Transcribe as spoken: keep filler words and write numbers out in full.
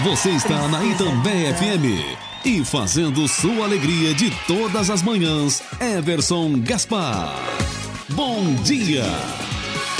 Você está na Itambé F M e fazendo sua alegria de todas as manhãs, Everson Gaspar. Bom dia!